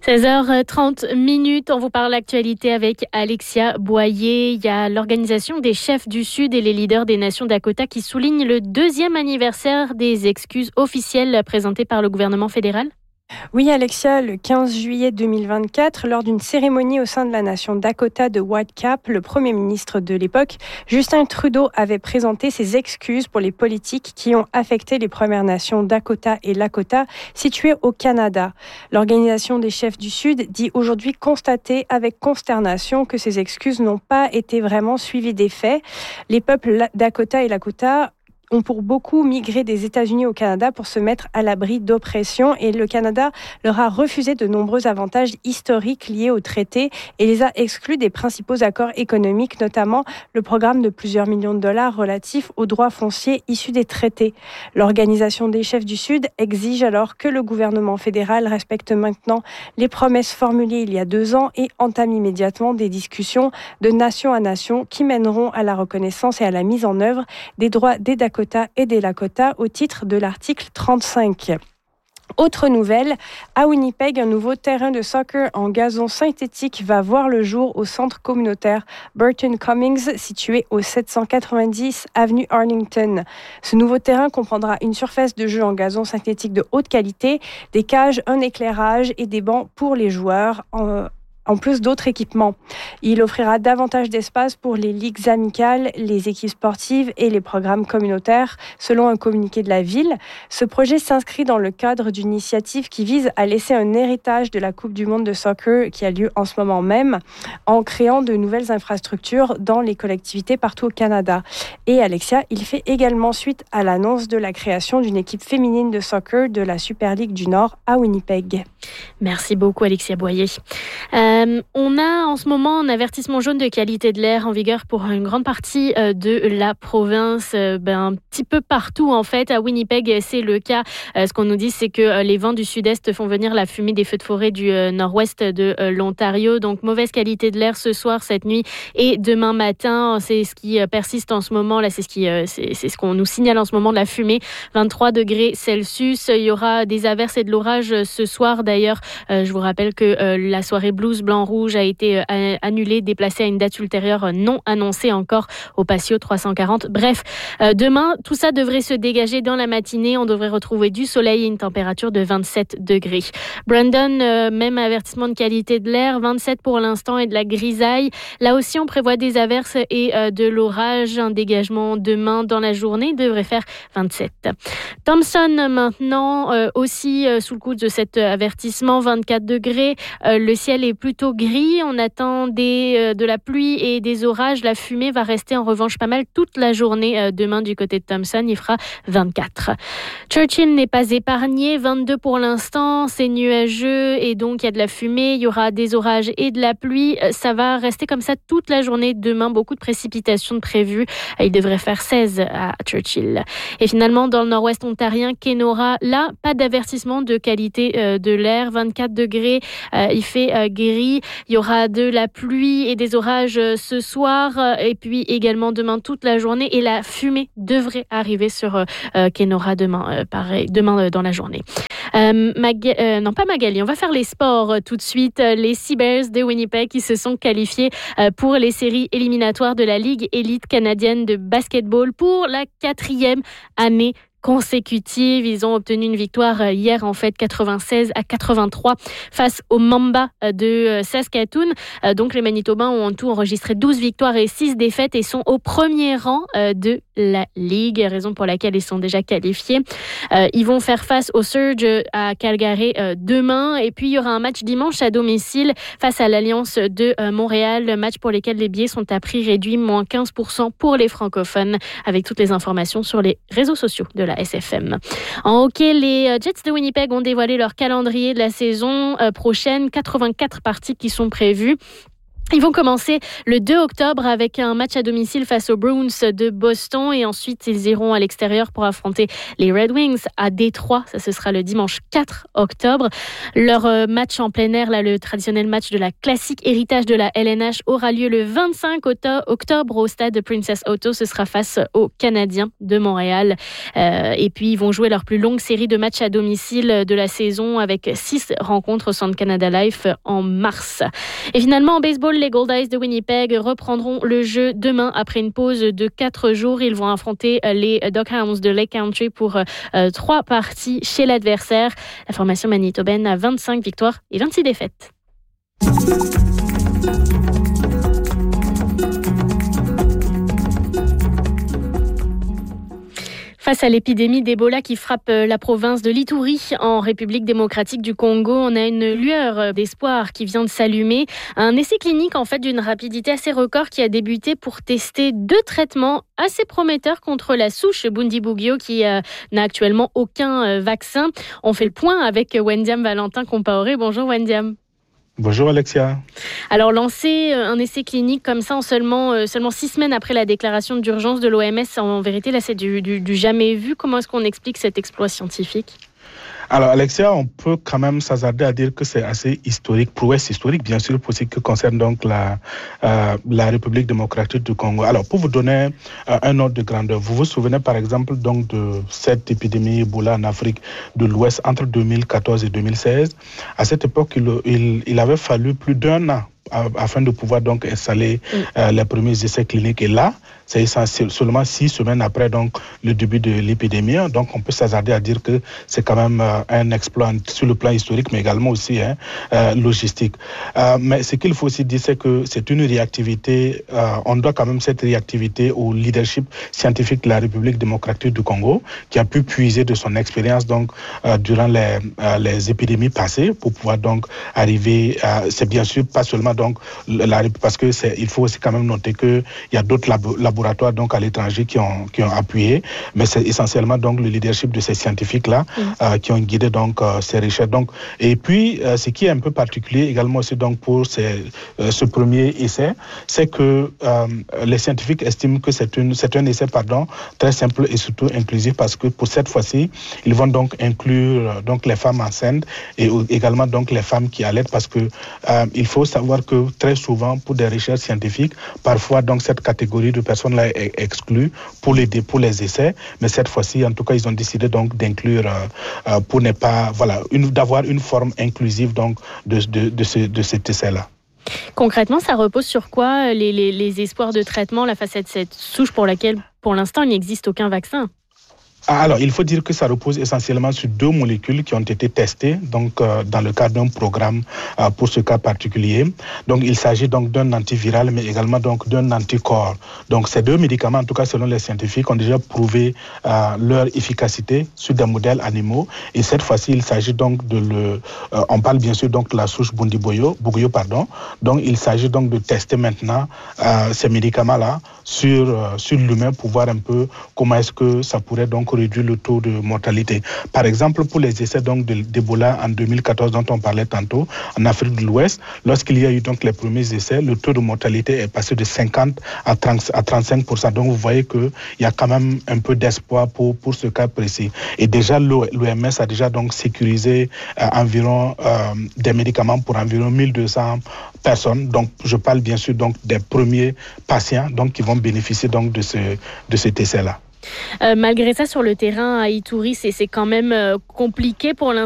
16h30, on vous parle d'actualité avec Alexia Boyer. Il y a l'Organisation des chefs du Sud et les leaders des nations Dakota qui soulignent le 2e anniversaire des excuses officielles présentées par le gouvernement fédéral. Oui, Alexia, le 15 juillet 2024, lors d'une cérémonie au sein de la nation Dakota de Whitecap, le premier ministre de l'époque, Justin Trudeau, avait présenté ses excuses pour les politiques qui ont affecté les Premières Nations Dakota et Lakota situées au Canada. L'Organisation des chefs du Sud dit aujourd'hui constater avec consternation que ces excuses n'ont pas été vraiment suivies des faits. Les peuples Dakota et Lakota ont pour beaucoup migré des États-Unis au Canada pour se mettre à l'abri d'oppression et le Canada leur a refusé de nombreux avantages historiques liés au traité et les a exclus des principaux accords économiques, notamment le programme de plusieurs millions de dollars relatif aux droits fonciers issus des traités. L'Organisation des chefs du Sud exige alors que le gouvernement fédéral respecte maintenant les promesses formulées il y a 2 ans et entame immédiatement des discussions de nation à nation qui mèneront à la reconnaissance et à la mise en œuvre des droits des Dakota et des Lakota au titre de l'article 35. Autre nouvelle, à Winnipeg, un nouveau terrain de soccer en gazon synthétique va voir le jour au centre communautaire Burton Cummings, situé au 790 avenue Arlington. Ce nouveau terrain comprendra une surface de jeu en gazon synthétique de haute qualité, des cages, un éclairage et des bancs pour les joueurs en plus d'autres équipements. Il offrira davantage d'espace pour les ligues amicales, les équipes sportives et les programmes communautaires, selon un communiqué de la ville. Ce projet s'inscrit dans le cadre d'une initiative qui vise à laisser un héritage de la Coupe du monde de soccer qui a lieu en ce moment même, en créant de nouvelles infrastructures dans les collectivités partout au Canada. Et Alexia, il fait également suite à l'annonce de la création d'une équipe féminine de soccer de la Super Ligue du Nord à Winnipeg. Merci beaucoup Alexia Boyer. On a en ce moment un avertissement jaune de qualité de l'air en vigueur pour une grande partie de la province, un petit peu partout en fait. À Winnipeg, c'est le cas. Ce qu'on nous dit, c'est que les vents du sud-est font venir la fumée des feux de forêt du nord-ouest de l'Ontario. Donc mauvaise qualité de l'air ce soir, cette nuit et demain matin. C'est ce qui persiste en ce moment. Là, c'est ce qu'on nous signale en ce moment de la fumée. 23 degrés Celsius. Il y aura des averses et de l'orage ce soir. D'ailleurs, je vous rappelle que la soirée blues blanc-rouge a été annulée, déplacée à une date ultérieure non annoncée encore au patio 340. Bref, demain, tout ça devrait se dégager dans la matinée. On devrait retrouver du soleil et une température de 27 degrés. Brandon, même avertissement de qualité de l'air, 27 pour l'instant et de la grisaille. Là aussi, on prévoit des averses et de l'orage. Un dégagement demain dans la journée devrait faire 27. Thompson, maintenant, aussi sous le coup de cet avertissement, 24 degrés. Le ciel est plutôt gris. On attend de la pluie et des orages. La fumée va rester en revanche pas mal toute la journée demain du côté de Thompson. Il fera 24. Churchill n'est pas épargné. 22 pour l'instant. C'est nuageux et donc il y a de la fumée. Il y aura des orages et de la pluie. Ça va rester comme ça toute la journée demain. Beaucoup de précipitations prévues. Il devrait faire 16 à Churchill. Et finalement, dans le nord-ouest ontarien, Kenora, là, pas d'avertissement de qualité de l'air. 24 degrés. Il fait gris. Il y aura de la pluie et des orages ce soir et puis également demain toute la journée et la fumée devrait arriver sur Kenora demain dans la journée. Non pas Magali, on va faire les sports tout de suite. Les Seabears de Winnipeg qui se sont qualifiés pour les séries éliminatoires de la Ligue élite canadienne de basketball pour la 4e année consécutive. Ils ont obtenu une victoire hier, en fait, 96-83 face aux Mamba de Saskatoon. Donc, les Manitobains ont en tout enregistré 12 victoires et 6 défaites et sont au premier rang de la Ligue, raison pour laquelle ils sont déjà qualifiés. Ils vont faire face au Surge à Calgary demain. Et puis, il y aura un match dimanche à domicile face à l'Alliance de Montréal. Match pour lesquels les billets sont à prix réduit, moins 15% pour les francophones, avec toutes les informations sur les réseaux sociaux de la SFM. En hockey, les Jets de Winnipeg ont dévoilé leur calendrier de la saison prochaine. 84 parties qui sont prévues. Ils vont commencer le 2 octobre avec un match à domicile face aux Bruins de Boston et ensuite ils iront à l'extérieur pour affronter les Red Wings à Détroit. Ça, ce sera le dimanche 4 octobre. Leur match en plein air, là, le traditionnel match de la classique héritage de la LNH, aura lieu le 25 octobre au stade Princess Auto. Ce sera face aux Canadiens de Montréal. Et puis ils vont jouer leur plus longue série de matchs à domicile de la saison avec 6 rencontres au Centre Canada Life en mars. Et finalement en baseball, les Gold Eyes de Winnipeg reprendront le jeu demain après une pause de 4 jours. Ils vont affronter les Doghounds de Lake Country pour 3 parties chez l'adversaire. La formation manitobaine a 25 victoires et 26 défaites. Face à l'épidémie d'Ebola qui frappe la province de l'Ituri en République démocratique du Congo, on a une lueur d'espoir qui vient de s'allumer. Un essai clinique en fait d'une rapidité assez record qui a débuté pour tester 2 traitements assez prometteurs contre la souche Bundibugyo qui n'a actuellement aucun vaccin. On fait le point avec Wendiam Valentin Compaoré. Bonjour Wendiam. Bonjour Alexia. Alors lancer un essai clinique comme ça en seulement 6 semaines après la déclaration d'urgence de l'OMS, en vérité là c'est du jamais vu. Comment est-ce qu'on explique cet exploit scientifique ? Alors Alexia, on peut quand même s'hasarder à dire que c'est assez historique, prouesse historique bien sûr pour ce qui concerne donc la République démocratique du Congo. Alors pour vous donner un ordre de grandeur, vous vous souvenez par exemple donc de cette épidémie Ebola en Afrique de l'Ouest entre 2014 et 2016. À cette époque, il avait fallu plus d'1 an afin de pouvoir donc installer les premiers essais cliniques. Et là, c'est seulement 6 semaines après donc le début de l'épidémie. Donc on peut s'hasarder à dire que c'est quand même un exploit sur le plan historique, mais également aussi logistique. Mais ce qu'il faut aussi dire, c'est que c'est une réactivité. On doit quand même cette réactivité au leadership scientifique de la République démocratique du Congo, qui a pu puiser de son expérience donc durant les épidémies passées pour pouvoir donc arriver. C'est bien sûr pas seulement donc parce que il faut aussi quand même noter que il y a d'autres laboratoires donc à l'étranger qui ont appuyé, mais c'est essentiellement donc le leadership de ces scientifiques là qui ont guidé donc ces recherches. Donc et puis ce qui est un peu particulier également aussi donc pour ce premier essai, c'est que les scientifiques estiment que c'est un essai très simple et surtout inclusif parce que pour cette fois-ci ils vont donc inclure donc les femmes enceintes et également donc les femmes qui allaitent parce que il faut savoir que très souvent pour des recherches scientifiques, parfois donc cette catégorie de personnes là est exclue pour les essais, mais cette fois-ci en tout cas ils ont décidé donc d'inclure pour ne pas d'avoir une forme inclusive donc de cet essai là. Concrètement, ça repose sur quoi les espoirs de traitement face à cette souche pour laquelle pour l'instant il n'existe aucun vaccin? Alors, il faut dire que ça repose essentiellement sur 2 molécules qui ont été testées donc, dans le cadre d'un programme pour ce cas particulier. Donc, il s'agit donc d'un antiviral, mais également donc d'un anticorps. Donc, ces 2 médicaments, en tout cas selon les scientifiques, ont déjà prouvé leur efficacité sur des modèles animaux. Et cette fois-ci, il s'agit donc on parle bien sûr donc de la souche Bundibugyo. Donc, il s'agit donc de tester maintenant ces médicaments-là sur l'humain pour voir un peu comment est-ce que ça pourrait donc réduire le taux de mortalité. Par exemple, pour les essais donc d'Ebola en 2014 dont on parlait tantôt, en Afrique de l'Ouest, lorsqu'il y a eu donc les premiers essais, le taux de mortalité est passé de 50 à 35%. Donc vous voyez qu'il y a quand même un peu d'espoir pour ce cas précis. Et déjà l'OMS a déjà donc sécurisé environ des médicaments pour environ 1200 personnes. Donc je parle bien sûr donc des premiers patients donc qui vont bénéficier donc de cet essai-là. Malgré ça, sur le terrain à Ituri, c'est quand même compliqué pour l'instant.